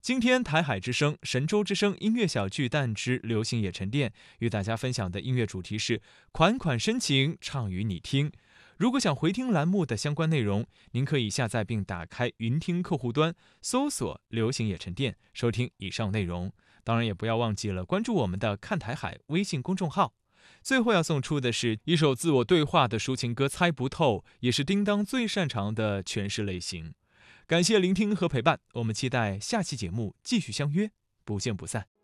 今天台海之声、神州之声音乐小巨蛋之流行野沉淀与大家分享的音乐主题是款款深情唱与你听。如果想回听栏目的相关内容，您可以下载并打开云听客户端，搜索流行野沉淀，收听以上内容。当然也不要忘记了关注我们的看台海微信公众号。最后要送出的是一首自我对话的抒情歌《猜不透》，也是叮当最擅长的诠释类型。感谢聆听和陪伴，我们期待下期节目继续相约，不见不散。